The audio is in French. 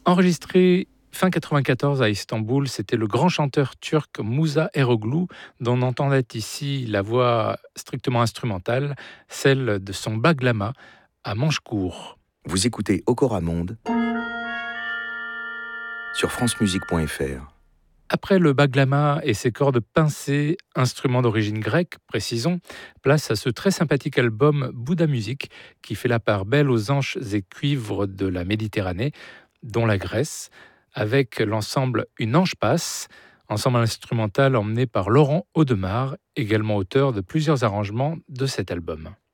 Enregistré fin 94 à Istanbul, c'était le grand chanteur turc Musa Eroglu, dont on entendait ici la voix strictement instrumentale, celle de son baglama à manche court. Vous écoutez Okoramonde sur francemusique.fr. Après le baglama et ses cordes pincées, instrument d'origine grecque, précisons, place à ce très sympathique album Bouddha Music qui fait la part belle aux anches et cuivres de la Méditerranée, dont la Grèce, avec l'ensemble Une Anche Passe, ensemble instrumental emmené par Laurent Audemars, également auteur de plusieurs arrangements de cet album.